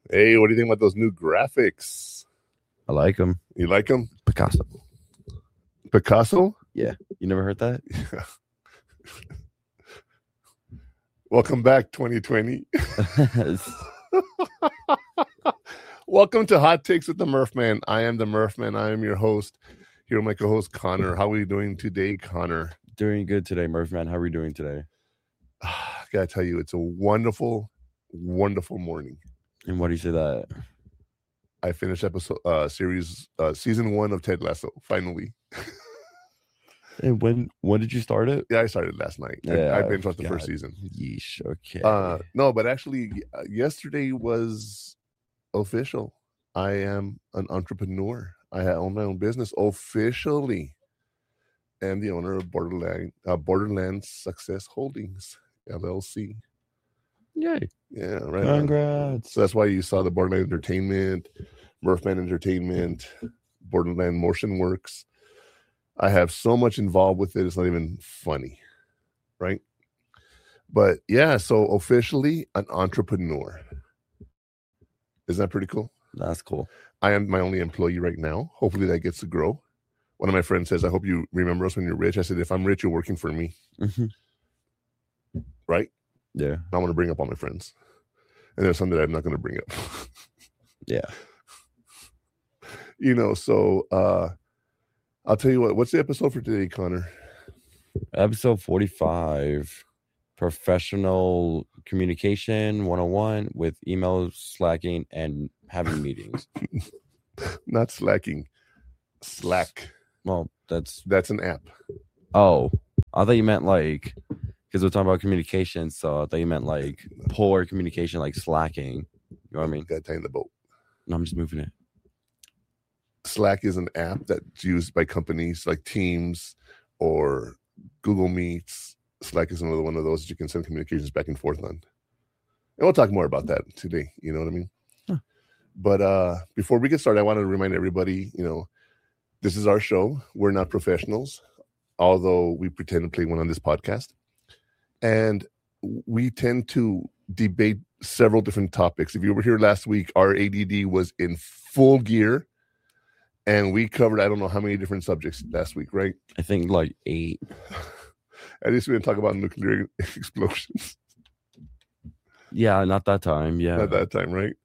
Hey, what do you think about those new graphics? I like them. You like them? Picasso. Picasso? Yeah. You never heard that? Welcome back, 2020. Welcome to Hot Takes with the Murph Man. I am the Murph Man. I am your host. Here with my co-host, Connor. How are you doing today, Connor? Doing good today, Murph Man. How are we doing today? I gotta tell you, it's a wonderful, wonderful morning. And why do you say that? I finished season 1 of Ted Lasso, finally. And when did you start it? Yeah, I started last night. Yeah, I binge watched the first season. Yeesh, okay. No, but actually, yesterday was official. I am an entrepreneur. I own my own business officially. And the owner of Borderlands Success Holdings, LLC. Yay. Yeah, right. Congrats. So that's why you saw the Borderland Entertainment, Murphman Entertainment, Borderland Motion Works. I have so much involved with it, it's not even funny, right? But yeah, so officially an entrepreneur. Isn't that pretty cool? That's cool. I am my only employee right now. Hopefully that gets to grow. One of my friends says, I hope you remember us when you're rich. I said, if I'm rich, you're working for me. Mm-hmm. Right? Yeah. I want to bring up all my friends. And there's some that I'm not going to bring up. Yeah. So I'll tell you what's the episode for today, Connor? Episode 45. Professional communication 101 with email, slacking, and having meetings. Not slacking. Slack. Well, that's an app. Oh, I thought you meant like, because we're talking about communication, so I thought you meant like poor communication, like slacking. You know what I mean? Got to tie in the boat. No, I'm just moving it. Slack is an app that's used by companies like Teams or Google Meets. Slack is another one of those that you can send communications back and forth on. And we'll talk more about that today. You know what I mean? Huh. But before we get started, I want to remind everybody, this is our show. We're not professionals, although we pretend to play one on this podcast. And we tend to debate several different topics. If you were here last week, our ADD was in full gear. And we covered, I don't know how many different subjects last week, right? I think like 8. At least we didn't talk about nuclear explosions. Yeah, not that time. Yeah. Not that time, right?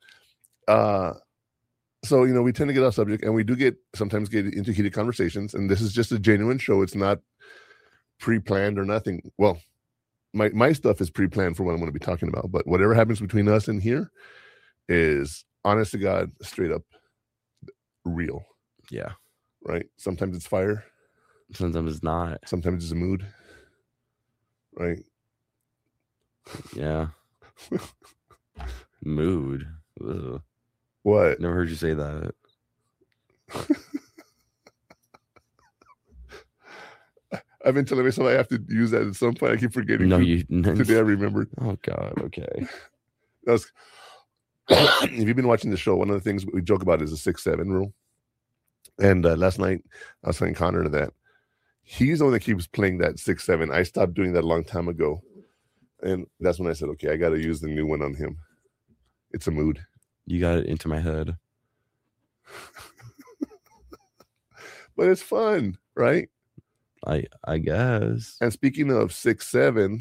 So, we tend to get off subject, and we do sometimes get into heated conversations. And this is just a genuine show. It's not pre-planned or nothing. Well, my stuff is pre-planned for what I'm going to be talking about. But whatever happens between us and here is honest to God, straight up real. Yeah. Right? Sometimes it's fire. Sometimes it's not. Sometimes it's a mood. Right? Yeah. Mood. Ugh. What? Never heard you say that. I've been telling myself I have to use that at some point. I keep forgetting. Today I remembered. Oh, God. Okay. If you've been watching the show, one of the things we joke about is the 6-7 rule. And last night, I was telling Connor that he's the one that keeps playing that 6-7. I stopped doing that a long time ago. And that's when I said, okay, I got to use the new one on him. It's a mood. You got it into my head. But it's fun, right? I guess. And speaking of 6-7,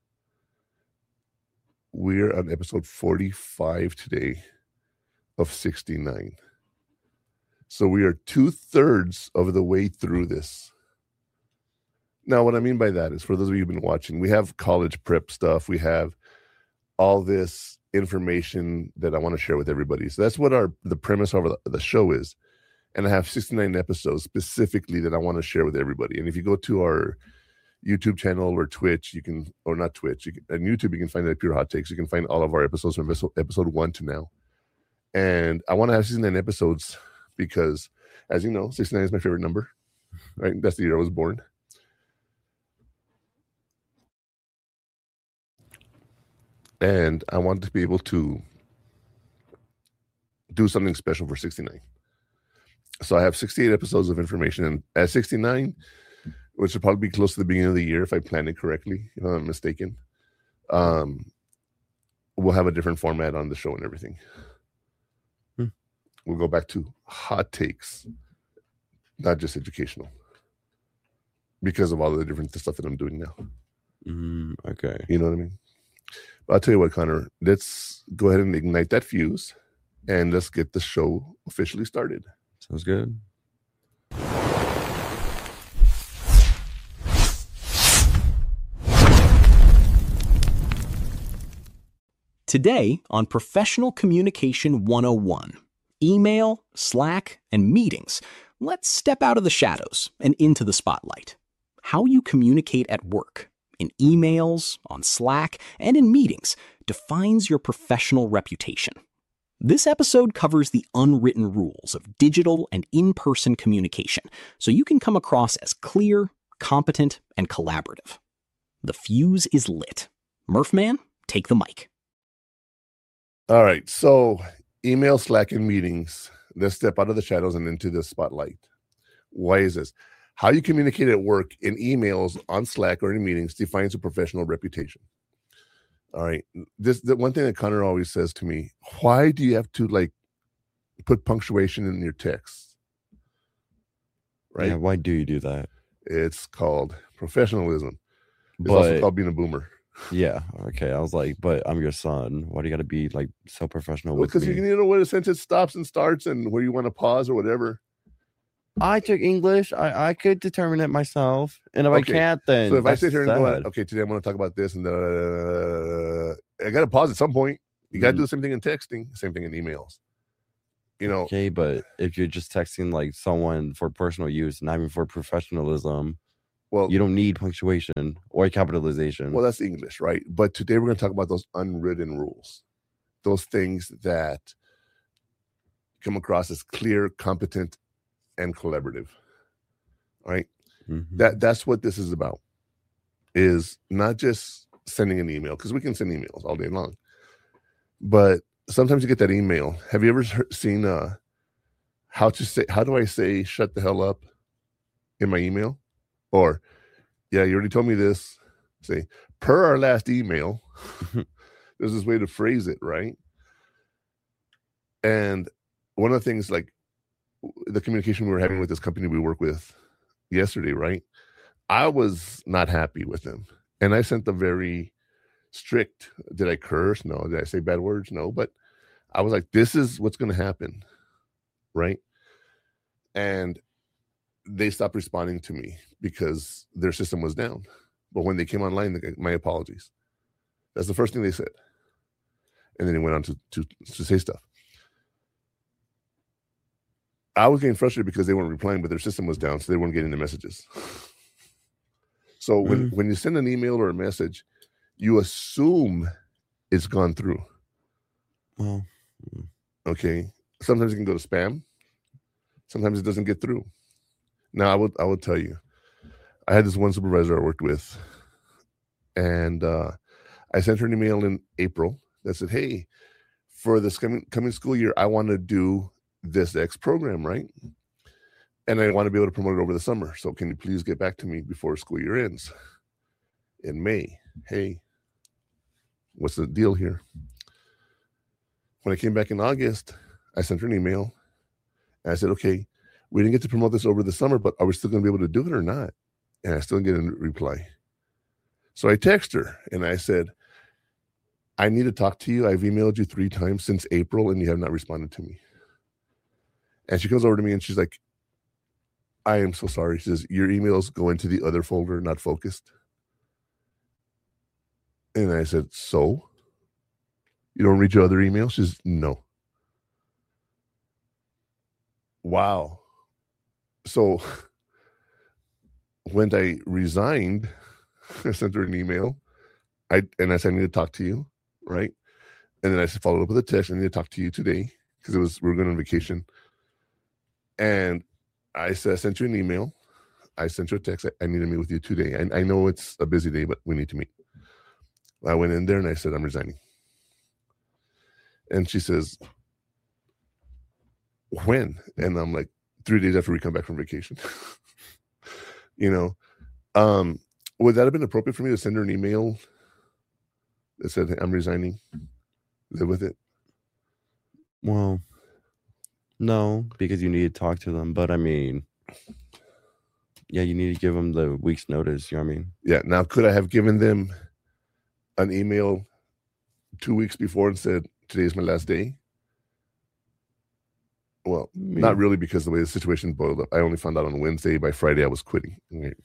we're on episode 45 today of 69. So we are 2/3 of the way through this. Now, what I mean by that is, for those of you who've been watching, we have college prep stuff. We have all this information that I want to share with everybody. So that's what the premise of the show is. And I have 69 episodes specifically that I want to share with everybody. And if you go to our YouTube channel or Twitch, or not Twitch, on YouTube, you can find it at Pure Hot Takes. You can find all of our episodes from episode 1 to now. And I want to have 69 episodes because, as you know, 69 is my favorite number, right? That's the year I was born. And I want to be able to do something special for 69. So I have 68 episodes of information. And at 69, which will probably be close to the beginning of the year if I plan it correctly, if I'm not mistaken, we'll have a different format on the show and everything. we'll go back to hot takes, not just educational, because of all the different stuff that I'm doing now. Okay. You know what I mean? But I'll tell you what, Connor, let's go ahead and ignite that fuse and let's get the show officially started. Sounds good. Today on Professional Communication 101, email, Slack, and meetings, let's step out of the shadows and into the spotlight. How you communicate at work, in emails, on Slack, and in meetings defines your professional reputation. This episode covers the unwritten rules of digital and in-person communication, so you can come across as clear, competent, and collaborative. The fuse is lit. Murphman, take the mic. All right. So email, Slack, and meetings. Let's step out of the shadows and into the spotlight. Why is this? How you communicate at work in emails, on Slack, or in meetings defines a professional reputation. All right. The one thing that Connor always says to me, why do you have to like put punctuation in your text? Right. Yeah, why do you do that? It's called professionalism. It's But also called being a boomer. yeah, okay. I was like, but I'm your son. Why do you got to be like so professional with Because me? you need to know where the sentence stops and starts and where you want to pause or whatever. I took English. I could determine it myself, and if I Okay, can't, then So if I that's sit here and go, sad. okay, today I'm going to talk about this, and I got to pause at some point. You got to do the same thing in texting, same thing in emails. You know, Okay, but if you're just texting like someone for personal use, not even for professionalism, well, you don't need punctuation or capitalization. well, that's English, right? But today we're going to talk about those unwritten rules, those things that come across as clear, competent, and collaborative. All right. That's what this is about, is not just sending an email, because we can send emails all day long, but sometimes you get that email. Have you ever seen how do I say shut the hell up in my email? Or, yeah, you already told me this. Say, per our last email. There's this way to phrase it, right? And one of the things, like the communication we were having with this company we work with yesterday, right? I was not happy with them. And I sent a very strict, did I curse? No. Did I say bad words? No. But I was like, this is what's going to happen, right? And they stopped responding to me because their system was down. But when they came online, my apologies. That's the first thing they said. And then they went on to say stuff. I was getting frustrated because they weren't replying, but their system was down, so they weren't getting the messages. So when you send an email or a message, you assume it's gone through. Well, Okay. Sometimes it can go to spam. Sometimes it doesn't get through. Now, I would tell you, I had this one supervisor I worked with, and I sent her an email in April that said, hey, for this coming school year, I want to do this X program, right? And I want to be able to promote it over the summer. So can you please get back to me before school year ends in May? Hey, what's the deal here? When I came back in August, I sent her an email and I said, okay, we didn't get to promote this over the summer, but are we still going to be able to do it or not? And I still didn't get a reply. So I texted her and I said, I need to talk to you. I've emailed you 3 times since April and you have not responded to me. And she comes over to me and she's like, I am so sorry. She says, your emails go into the other folder, not focused. And I said, so? You don't read your other emails? She says, no. Wow. So when I resigned, I sent her an email. I said, I need to talk to you, right? And then I followed up with a text. I need to talk to you today because we were going on vacation. And I said, I sent you an email. I sent you a text. I need to meet with you today. I know it's a busy day, but we need to meet. I went in there and I said, I'm resigning. And she says, when? And I'm like, 3 days after we come back from vacation. You know, would that have been appropriate for me to send her an email that said, hey, I'm resigning? Live with it. Well, No, because you need to talk to them. But I mean, yeah, you need to give them the week's notice. You know what I mean? Yeah. Now, could I have given them an email 2 weeks before and said, today's my last day? Well, not really, because the way the situation boiled up, I only found out on Wednesday. By Friday, I was quitting. Okay.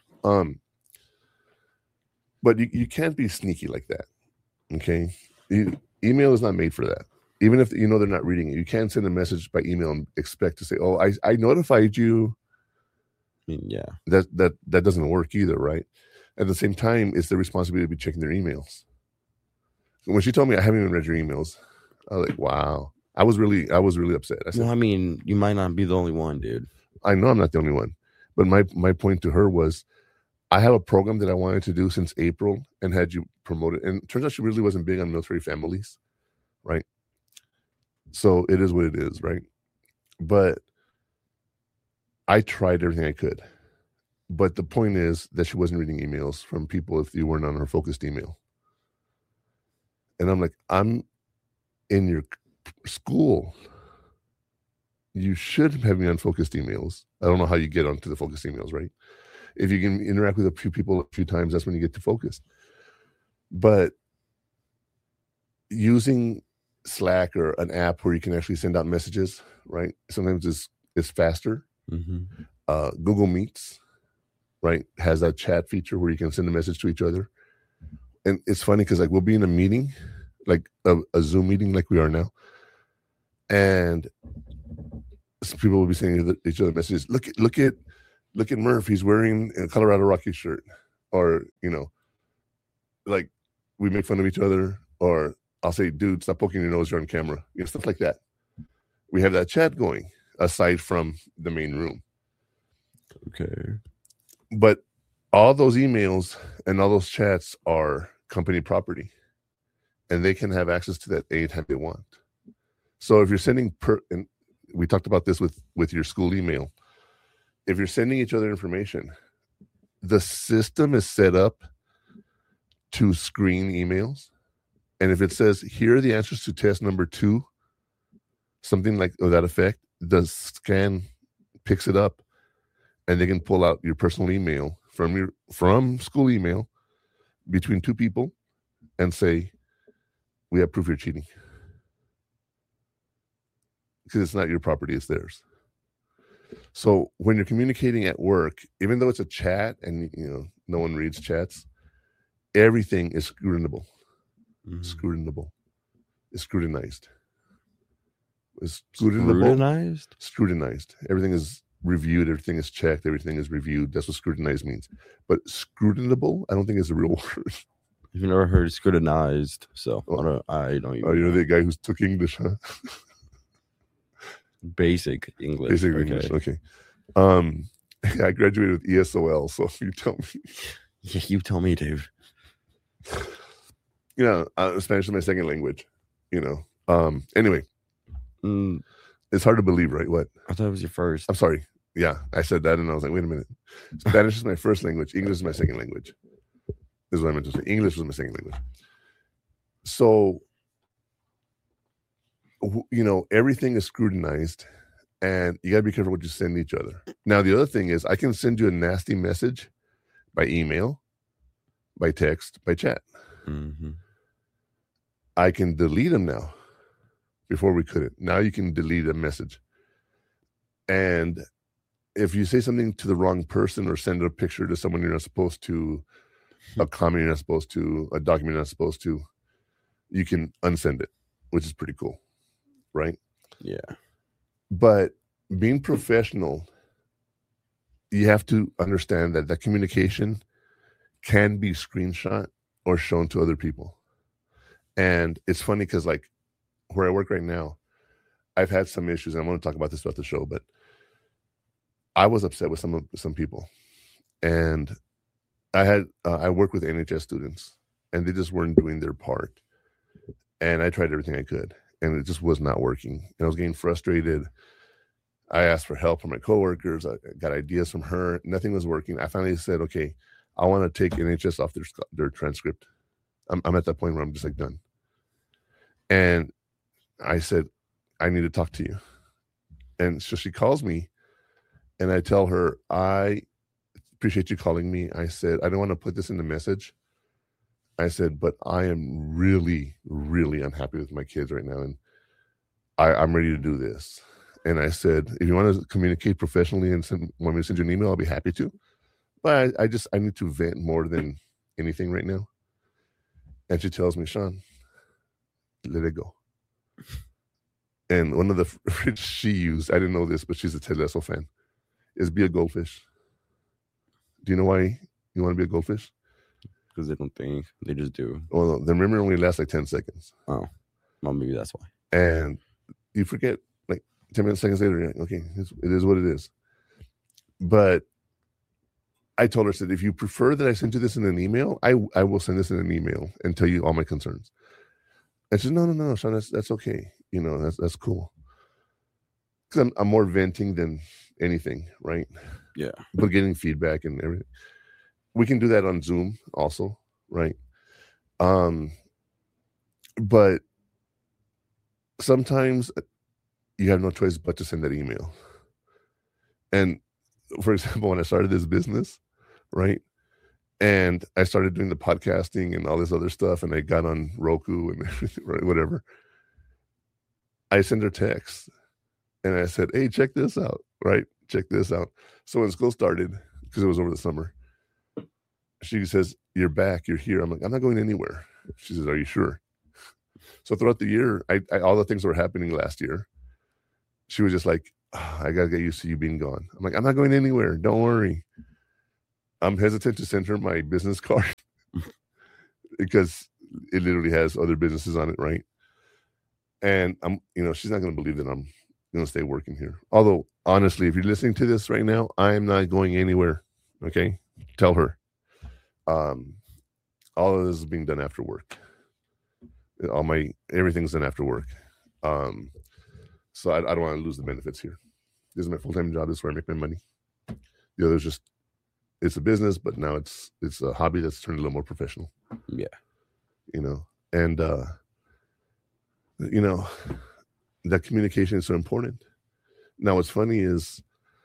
But you can't be sneaky like that. Okay. Email is not made for that. Even if you know they're not reading it, you can't send a message by email and expect to say, "Oh, I notified you." I mean, yeah. That doesn't work either, right? At the same time, it's their responsibility to be checking their emails. When she told me I haven't even read your emails, I was like, "Wow." I was really upset. I said, Well, I mean, you might not be the only one, dude. I know I'm not the only one, but my point to her was, I have a program that I wanted to do since April and had you promote it. And it turns out she really wasn't big on military families, right? So it is what it is, right? But I tried everything I could. But the point is that she wasn't reading emails from people if you weren't on her focused email. And I'm like, I'm in your school. You should have me on focused emails. I don't know how you get onto the focused emails, right? If you can interact with a few people a few times, that's when you get to focused. But using Slack or an app where you can actually send out messages, right? Sometimes it's faster. Google Meets, right, has that chat feature where you can send a message to each other. And it's funny because like we'll be in a meeting, like a Zoom meeting like we are now, and some people will be sending each other messages. Look at Murph, he's wearing a Colorado Rockies shirt. Or, like we make fun of each other, or I'll say, dude, stop poking your nose, you're on camera. Stuff like that. We have that chat going aside from the main room. Okay. But all those emails and all those chats are company property, and they can have access to that anytime they want. So if you're sending and we talked about this with your school email, if you're sending each other information, the system is set up to screen emails. And if it says, here are the answers to test number 2, something like that effect, the scan picks it up, and they can pull out your personal email from school email between 2 people and say, we have proof you're cheating. Because it's not your property, it's theirs. So when you're communicating at work, even though it's a chat and no one reads chats, everything is scrutinable. Scrutinable. It's scrutinized. It's scrutinable. Scrutinized. Everything is reviewed. Everything is checked. Everything is reviewed. That's what scrutinized means. But scrutinable, I don't think is a real word. You've never heard scrutinized, so I don't even. Oh, you're the guy who took English, huh? Basic English. Basic English. Okay. I graduated with ESOL, so you tell me. Yeah, you tell me, Dave. Spanish is my second language. Anyway, it's hard to believe, right? What? I thought it was your first. I'm sorry. Yeah, I said that, and I was like, wait a minute. Spanish is my first language. English is my second language. This is what I meant to say. English was my second language. So, everything is scrutinized, and you got to be careful what you send each other. Now, the other thing is I can send you a nasty message by email, by text, by chat. I can delete them now. Before we couldn't. Now you can delete a message. And if you say something to the wrong person or send a picture to someone you're not supposed to, a comment you're not supposed to, a document you're not supposed to, you can unsend it, which is pretty cool. Right? Yeah. But being professional, you have to understand that communication can be screenshot or shown to other people. And it's funny because like where I work right now, I've had some issues, and I'm going to talk about this throughout the show, but I was upset with some people. And I work with NHS students, and they just weren't doing their part. And I tried everything I could, and it just was not working. And I was getting frustrated. I asked for help from my coworkers. I got ideas from her. Nothing was working. I finally said, okay, I want to take NHS off their transcript. I'm at that point where I'm just like done. And I said, I need to talk to you. And so she calls me, and I tell her, I appreciate you calling me. I said, I don't want to put this in the message. I said, but I am really, really unhappy with my kids right now, and I'm ready to do this. And I said, if you want to communicate professionally and want me to send you an email, I'll be happy to. But I need to vent more than anything right now. And she tells me, Sean, let it go. And one of the phrases she used, I didn't know this, but she's a Ted Lasso fan, is be a goldfish. Do you know why you want to be a goldfish? Because they don't think, they just do. Well, the memory only lasts like 10 seconds. Oh, well, maybe that's why. And you forget, like 10 seconds later, you're like, okay, it is what it is. But I told her, I said, if you prefer that I send you this in an email, I will send this in an email and tell you all my concerns. And she said, no, Sean, that's okay. You know, that's cool. Because I'm more venting than anything, right? Yeah. But getting feedback and everything. We can do that on Zoom also, right? But sometimes you have no choice but to send that email. And for example, when I started this business, right? And I started doing the podcasting and all this other stuff, and I got on Roku and everything, right, whatever. I sent her text and I said, hey, check this out, right? Check this out. So when school started, because it was over the summer, she says, you're back, you're here. I'm like, I'm not going anywhere. She says, are you sure? So throughout the year, I all the things that were happening last year, she was just like, oh, I got to get used to you being gone. I'm like, I'm not going anywhere. Don't worry. I'm hesitant to send her my business card because it literally has other businesses on it, right? And she's not going to believe that I'm going to stay working here. Although, honestly, if you're listening to this right now, I'm not going anywhere. Okay? Tell her. All of this is being done after work. Everything's done after work. So I don't want to lose the benefits here. This is my full-time job. This is where I make my money. The other's just, it's a business, but now it's a hobby that's turned a little more professional. Yeah. And that communication is so important. Now, what's funny is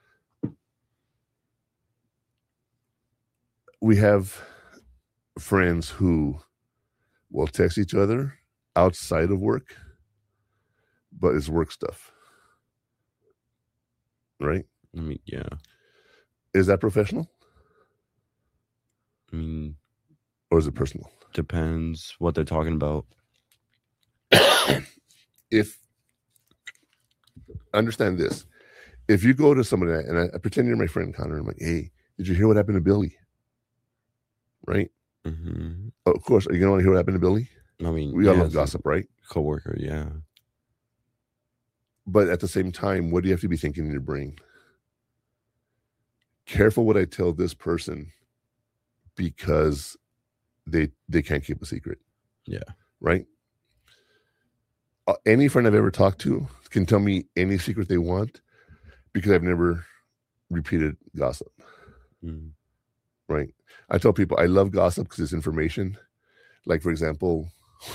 we have friends who will text each other outside of work, but it's work stuff. Right? I mean, yeah. Is that professional? I mean, or is it personal? Depends what they're talking about. If understand this, if you go to somebody and I pretend you're my friend Connor, I'm like, hey, did you hear what happened to Billy? Right? Mm-hmm. Of course. Are you gonna want to hear what happened to Billy? I mean, we all love gossip, right? Coworker, yeah. But at the same time, what do you have to be thinking in your brain? Careful what I tell this person because they can't keep a secret. Yeah. Right? Any friend I've ever talked to can tell me any secret they want because I've never repeated gossip. Mm. Right? I tell people I love gossip because it's information. Like, for example,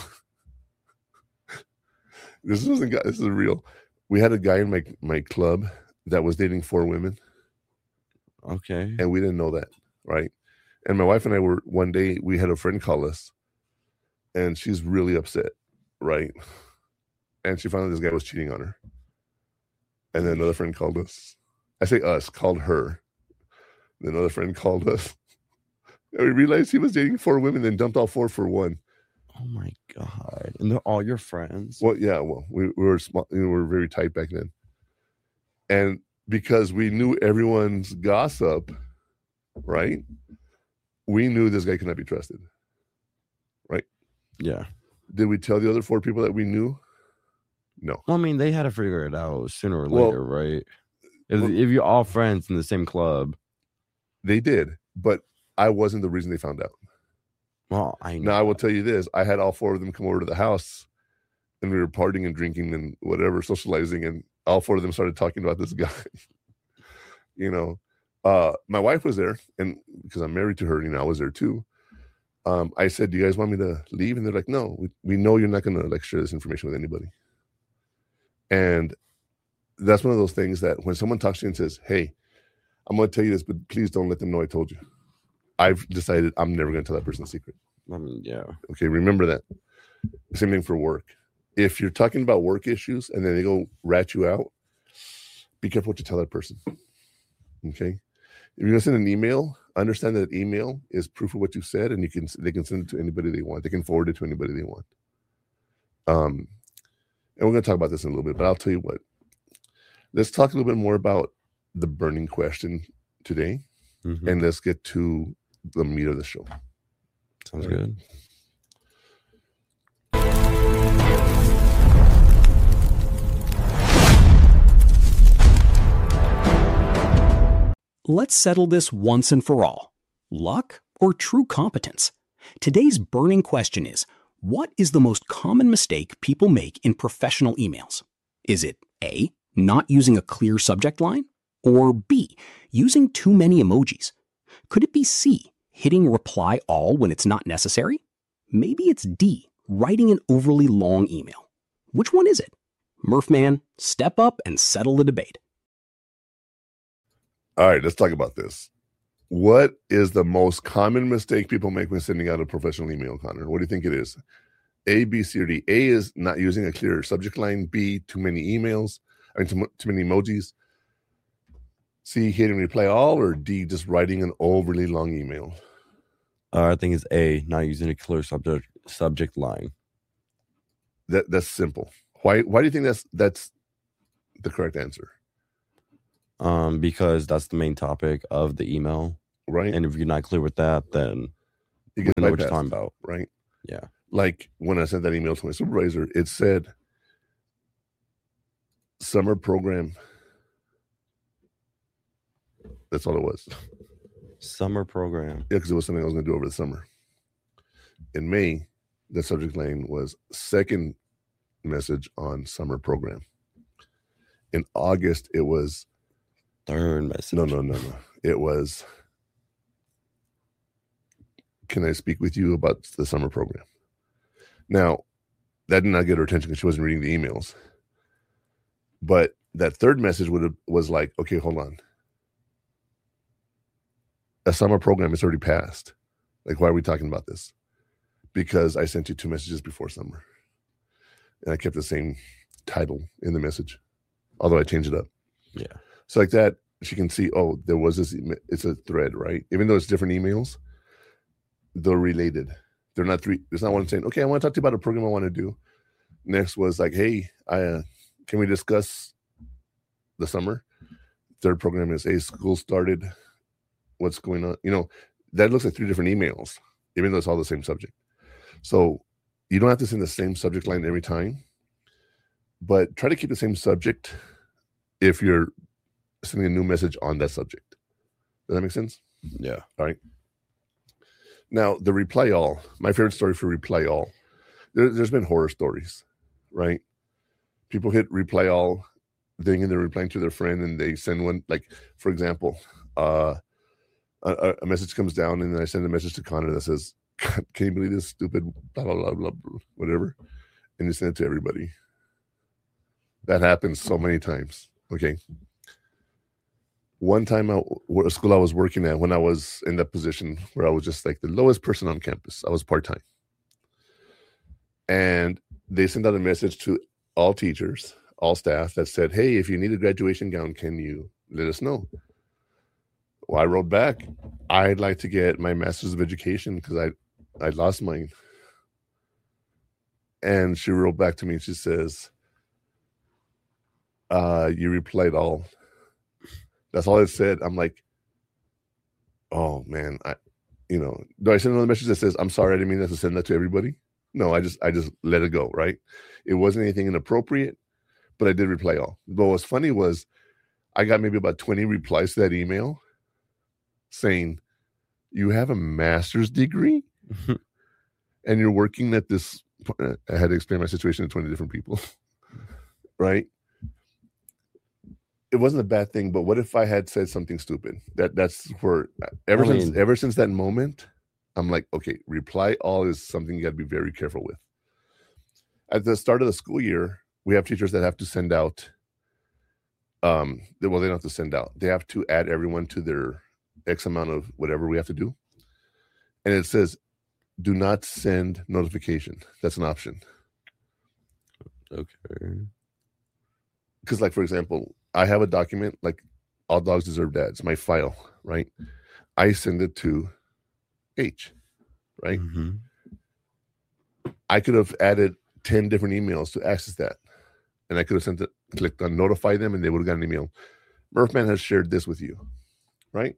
this is real. We had a guy in my club that was dating 4 women. Okay. And we didn't know that, right? And my wife and I one day, we had a friend call us, and she's really upset, right? And she found out this guy was cheating on her. And then another friend called us. I say us, called her. Then another friend called us. And we realized he was dating 4 women, then dumped all 4 for 1. Oh my God. And they're all your friends? Well, yeah, we were small, we were very tight back then. And because we knew everyone's gossip, right? We knew this guy could not be trusted. Right? Yeah. Did we tell the other 4 people that we knew? No. Well, I mean, they had to figure it out sooner or later, right? If you're all friends in the same club. They did, but I wasn't the reason they found out. Well, I know. Now, I will tell you this. I had all 4 of them come over to the house, and we were partying and drinking and whatever, socializing, and all 4 of them started talking about this guy. My wife was there, and because I'm married to her, I was there too. I said, do you guys want me to leave? And they're like, no, we know you're not going to share this information with anybody. And that's one of those things that when someone talks to you and says, hey, I'm going to tell you this, but please don't let them know I told you. I've decided I'm never going to tell that person a secret. Yeah. Okay, remember that. Same thing for work. If you're talking about work issues and then they go rat you out, be careful what you tell that person. Okay? If you're going to send an email, understand that email is proof of what you said, and they can send it to anybody they want. They can forward it to anybody they want. And we're going to talk about this in a little bit, but I'll tell you what. Let's talk a little bit more about the burning question today, and let's get to the meat of the show. Sounds good. Let's settle this once and for all. Luck or true competence? Today's burning question is, what is the most common mistake people make in professional emails? Is it A, not using a clear subject line? Or B, using too many emojis? Could it be C, hitting reply all when it's not necessary? Maybe it's D, writing an overly long email. Which one is it? Murphman, step up and settle the debate. All right, let's talk about this. What is the most common mistake people make when sending out a professional email, Connor? What do you think it is? A, B, C, or D? A is not using a clear subject line. B, too many emails. Too many emojis. C, hitting reply all. Or D, just writing an overly long email? I think it's A, not using a clear subject line. That's simple. Why do you think that's the correct answer? Because that's the main topic of the email, right? And if you're not clear with that, then you get know what you're talking about, right? Yeah. Like when I sent that email to my supervisor, it said summer program. That's all it was. Summer program. Yeah, because it was something I was going to do over the summer. In May, the subject line was second message on summer program. In August, it was third message. No. It was, can I speak with you about the summer program? Now, that did not get her attention because she wasn't reading the emails. But that third message was like, okay, hold on. A summer program is already passed. Like, why are we talking about this? Because I sent you 2 messages before summer. And I kept the same title in the message, although I changed it up. Yeah. So like that, she can see, oh, there was this, it's a thread, right? Even though it's different emails, they're related. They're not three. It's not one saying, okay, I want to talk to you about a program I want to do. Next was like, hey, can we discuss the summer? Third program is, hey, school started. What's going on? You know, that looks like 3 different emails, even though it's all the same subject. So you don't have to send the same subject line every time, but try to keep the same subject if you're sending a new message on that subject. Does that make sense? Yeah. All right. Now, the reply all, my favorite story for reply all, there's been horror stories, right? People hit reply all, thinking they're replying to their friend, and they send one, like, for example, a message comes down, and then I send a message to Connor that says, can you believe this stupid blah, blah, blah, blah, blah, whatever? And you send it to everybody. That happens so many times. Okay. One time, a school I was working at, when I was in that position where I was just like the lowest person on campus, I was part-time. And they sent out a message to all teachers, all staff that said, hey, if you need a graduation gown, can you let us know? Well, I wrote back, I'd like to get my master's of education because I lost mine. And she wrote back to me and she says, you replied all. That's all it said. I'm like, oh man, do I send another message that says, I'm sorry, I didn't mean to send that to everybody? No, I just let it go, right? It wasn't anything inappropriate, but I did reply all. But what's funny was I got maybe about 20 replies to that email saying, you have a master's degree and you're working at this. I had to explain my situation to 20 different people, right? It wasn't a bad thing, but what if I had said something stupid? That's where ever since that moment, I'm like, okay, reply all is something you got to be very careful with. At the start of the school year, we have teachers that have to send out they don't have to send out. They have to add everyone to their X amount of whatever we have to do. And it says, do not send notification. That's an option. Okay. Because, like, for example, I have a document like All Dogs Deserve Dads, my file, right? I send it to H, right? Mm-hmm. I could have added 10 different emails to access that. And I could have clicked on notify them, and they would have got an email. Murphman has shared this with you, right?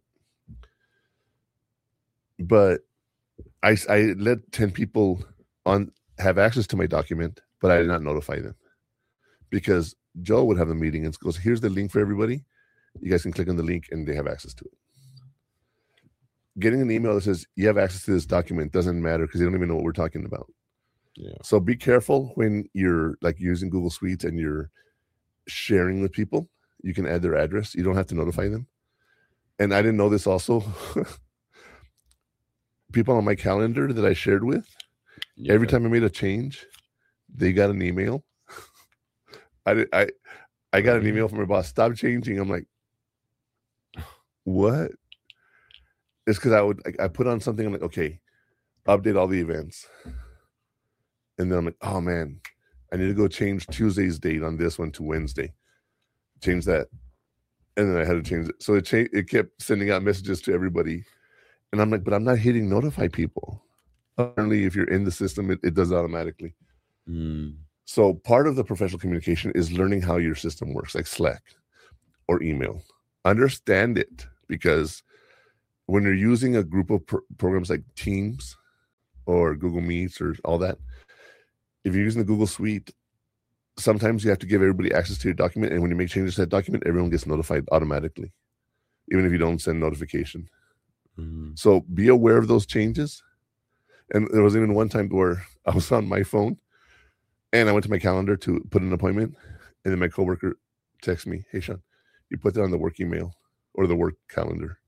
But I let 10 people have access to my document, but I did not notify them because Joe would have the meeting and goes, here's the link for everybody. You guys can click on the link and they have access to it. Getting an email that says you have access to this document doesn't matter because they don't even know what we're talking about. Yeah. So be careful when you're like using Google Suites and you're sharing with people. You can add their address. You don't have to notify them. And I didn't know this also. People on my calendar that I shared with, every time I made a change, they got an email. I got an email from my boss, stop changing. I'm like, what? It's because I put on something, I'm like, okay, update all the events. And then I'm like, oh man, I need to go change Tuesday's date on this one to Wednesday. Change that. And then I had to change it. So it kept sending out messages to everybody. And I'm like, but I'm not hitting notify people. Apparently, if you're in the system, it does it automatically. So part of the professional communication is learning how your system works, like Slack or email. Understand it, because when you're using a group of programs like Teams or Google Meets or all that, if you're using the Google Suite, sometimes you have to give everybody access to your document. And when you make changes to that document, everyone gets notified automatically, even if you don't send notification. So be aware of those changes. And there was even one time where I was on my phone and I went to my calendar to put an appointment. And then my coworker texted me, hey, Sean, you put that on the work email or the work calendar.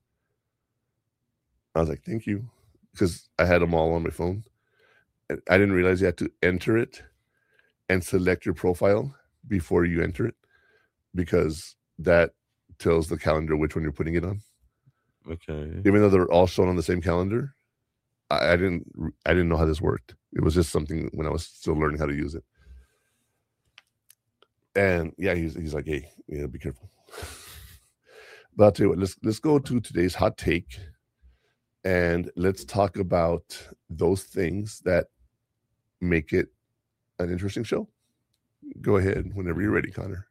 I was like, thank you. Because I had them all on my phone. And I didn't realize you had to enter it and select your profile before you enter it, because that tells the calendar which one you're putting it on. Okay. Even though they're all shown on the same calendar, I didn't know how this worked. It was just something when I was still learning how to use it. And yeah, he's like, hey, be careful. But I'll tell you what, let's go to today's hot take, and let's talk about those things that make it an interesting show. Go ahead whenever you're ready, Connor.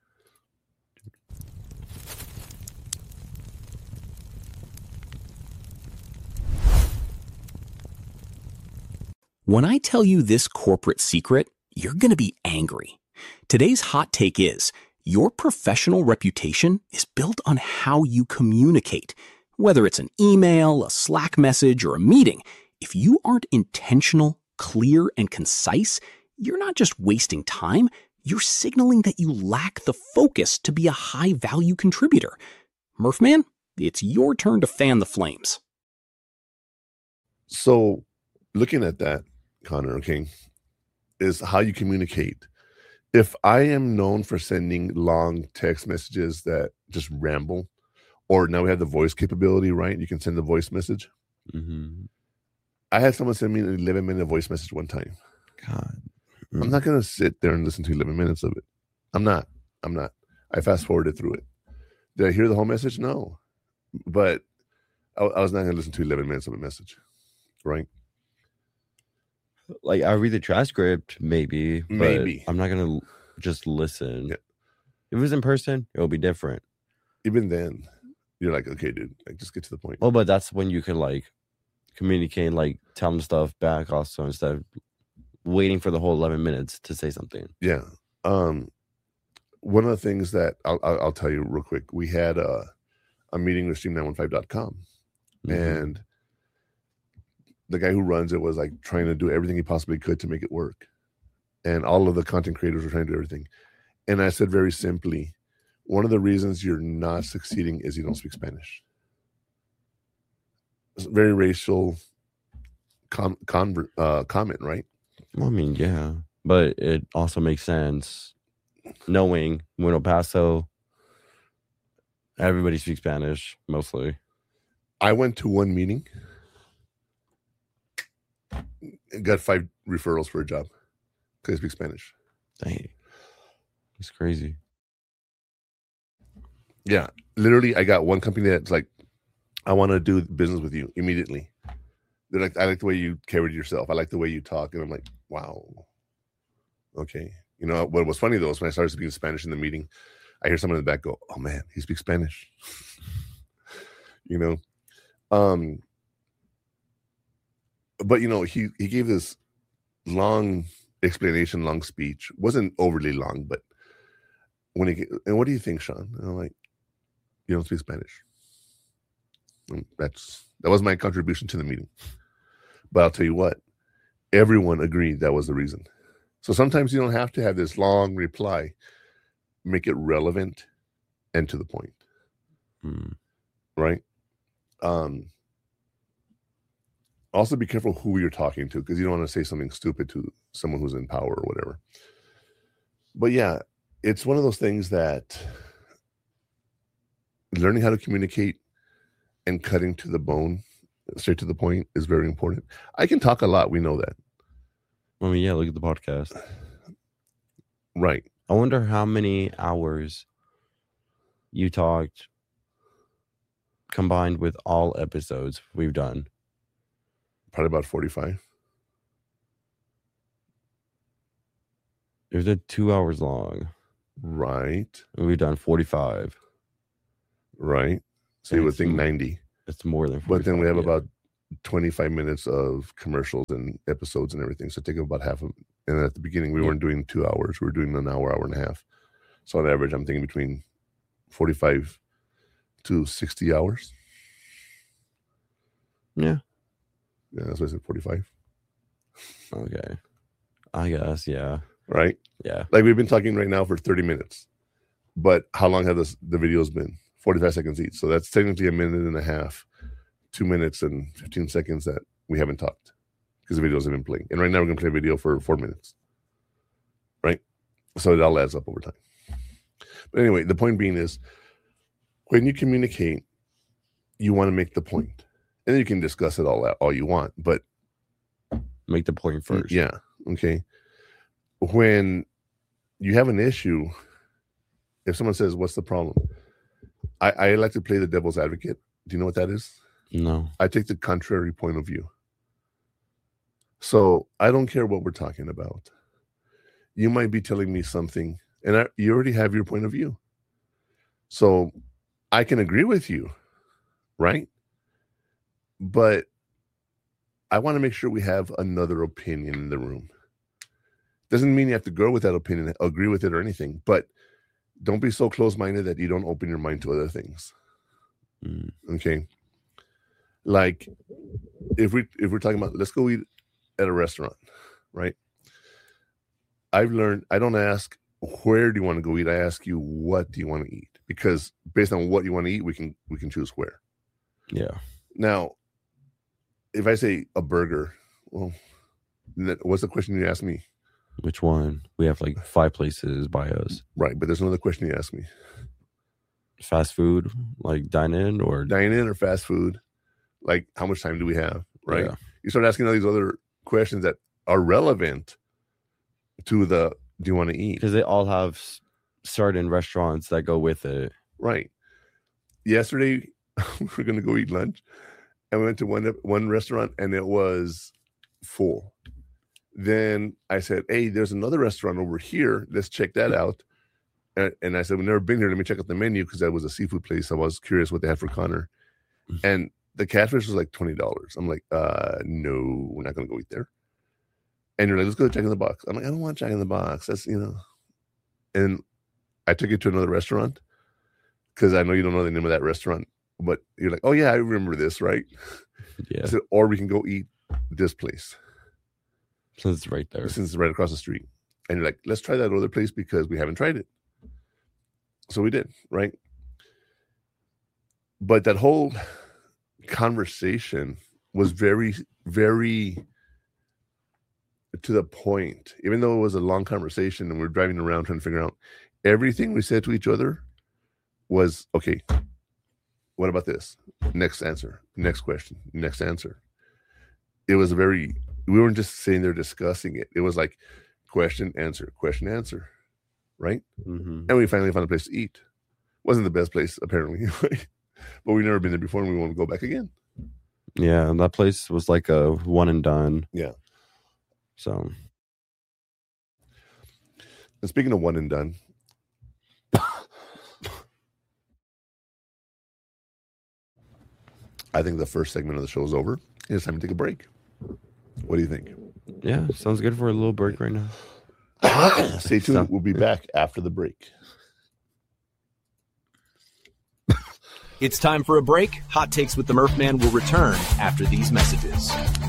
When I tell you this corporate secret, you're going to be angry. Today's hot take is, your professional reputation is built on how you communicate. Whether it's an email, a Slack message, or a meeting, if you aren't intentional, clear, and concise, you're not just wasting time, you're signaling that you lack the focus to be a high-value contributor. Murphman, it's your turn to fan the flames. So, looking at that, Connor, okay, is how you communicate. If I am known for sending long text messages that just ramble, or now we have the voice capability, right? You can send the voice message. I had someone send me an 11-minute voice message one time. God. I'm not going to sit there and listen to 11 minutes of it. I'm not. I fast forwarded through it. Did I hear the whole message? No. But I was not going to listen to 11 minutes of a message, right? Like, I read the transcript, maybe. I'm not going to just listen. Yeah. If it was in person, it'll be different. Even then, you're like, okay, dude, like, just get to the point. Well, but that's when you can, like, communicate and, like, tell them stuff back also, instead of waiting for the whole 11 minutes to say something. Yeah. One of the things that I'll tell you real quick, we had a meeting with stream915.com, and the guy who runs it was like trying to do everything he possibly could to make it work. And all of the content creators were trying to do everything. And I said very simply, one of the reasons you're not succeeding is you don't speak Spanish. It's a very racial comment, right? Well, I mean, yeah. But it also makes sense knowing Bueno Paso, Everybody speaks Spanish, mostly. I went to one meeting and got 5 referrals for a job because I speak Spanish. Dang. It's crazy. Yeah. Literally, I got one company that's like, I want to do business with you immediately. They're like, I like the way you carried yourself. I like the way you talk. And I'm like, wow. Okay. You know, what was funny though is when I started speaking Spanish in the meeting, I hear someone in the back go, oh man, he speaks Spanish. You know? But you know, he gave this long explanation, long speech. Wasn't overly long, but when and what do you think, Sean? And I'm like, you don't speak Spanish. And that was my contribution to the meeting. But I'll tell you what, everyone agreed that was the reason. So sometimes you don't have to have this long reply. Make it relevant and to the point. Right? Also be careful who you're talking to, because you don't want to say something stupid to someone who's in power or whatever. But yeah, it's one of those things that learning how to communicate and cutting to the bone, straight to the point, is very important. I can talk a lot. We know that. I mean, yeah, look at the podcast. Right. I wonder how many hours you talked combined with all episodes we've done. Probably about 45. It was 2 hours long. Right. And we've done 45. Right. So you would think 90. It's more than 45. But then we have about 25 minutes of commercials and episodes and everything. So take about half of it. And at the beginning, we weren't doing 2 hours. We were doing an hour, hour and a half. So on average, I'm thinking between 45 to 60 hours. Yeah. Yeah, that's why I said 45. Okay. I guess, yeah. Right? Yeah. Like we've been talking right now for 30 minutes. But how long have the videos been? 45 seconds each. So that's technically a minute and a half, 2 minutes and 15 seconds that we haven't talked because the videos have been playing. And right now we're going to play a video for 4 minutes. Right? So it all adds up over time. But anyway, the point being is when you communicate, you want to make the point. And then you can discuss it all you want. But make the point first. Yeah. Okay. When you have an issue, if someone says, what's the problem? I like to play the devil's advocate. Do you know what that is? No. I take the contrary point of view. So I don't care what we're talking about. You might be telling me something, and you already have your point of view. So I can agree with you, right? But I want to make sure we have another opinion in the room. Doesn't mean you have to go with that opinion, agree with it or anything, but don't be so close-minded that you don't open your mind to other things. Okay. Like if we're talking about, let's go eat at a restaurant, right? I've learned, I don't ask, where do you want to go eat? I ask you, what do you want to eat? Because based on what you want to eat, we can choose where. Yeah. Now, if I say a burger, well, what's the question you ask me? Which one? We have like 5 places by us. Right, but there's another question you ask me. Fast food, like dine in or fast food? Like how much time do we have? Right. Yeah. You start asking all these other questions that are relevant to do you want to eat? Because they all have certain restaurants that go with it. Right. Yesterday, we were going to go eat lunch, and we went to one restaurant, and it was full. Then I said, hey, there's another restaurant over here. Let's check that out. And I said, we've never been here. Let me check out the menu, because that was a seafood place. I was curious what they had for Connor. And the catfish was like $20. I'm like, no, we're not going to go eat there. And you're like, let's go to Jack in the Box. I'm like, I don't want Jack in the Box. That's, And I took you to another restaurant because I know you don't know the name of that restaurant. But you're like, oh, yeah, I remember this, right? Yeah. I said, or we can go eat this place. Since it's right there. Since it's right across the street. And you're like, let's try that other place because we haven't tried it. So we did, right? But that whole conversation was very, very to the point. Even though it was a long conversation and we're driving around trying to figure out, everything we said to each other was, okay, what about this? Next answer, next question, next answer. It was we weren't just sitting there discussing it. It was like question, answer, right? Mm-hmm. And we finally found a place to eat. Wasn't the best place, apparently, right? But we've never been there before and we want to go back again. Yeah, and that place was like a one and done. Yeah. So. And speaking of one and done, I think the first segment of the show is over. It's time to take a break. What do you think? Yeah, sounds good for a little break right now. Stay tuned. We'll be back after the break. It's time for a break. Hot Takes with the Murph Man will return after these messages.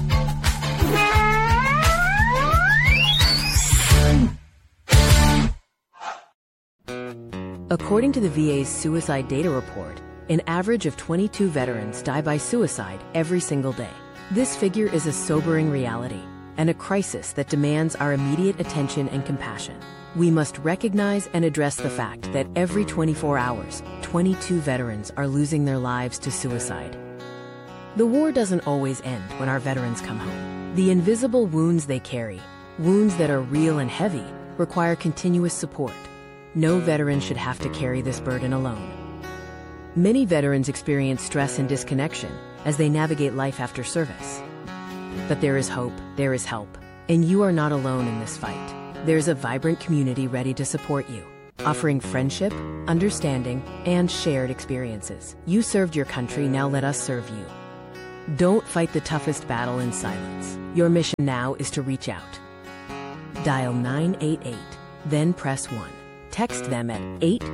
According to the VA's suicide data report, an average of 22 veterans die by suicide every single day. This figure is a sobering reality and a crisis that demands our immediate attention and compassion. We must recognize and address the fact that every 24 hours, 22 veterans are losing their lives to suicide. The war doesn't always end when our veterans come home. The invisible wounds they carry, wounds that are real and heavy, require continuous support. No veteran should have to carry this burden alone. Many veterans experience stress and disconnection as they navigate life after service. But there is hope, there is help, and you are not alone in this fight. There's a vibrant community ready to support you, offering friendship, understanding, and shared experiences. You served your country, now let us serve you. Don't fight the toughest battle in silence. Your mission now is to reach out. Dial 988, then press 1. Text them at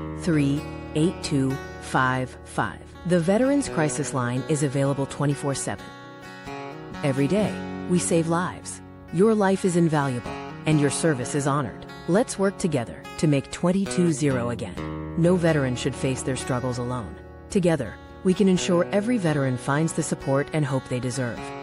838255. The Veterans Crisis Line is available 24/7. Every day, we save lives. Your life is invaluable, and your service is honored. Let's work together to make 22-0 again. No veteran should face their struggles alone. Together, we can ensure every veteran finds the support and hope they deserve.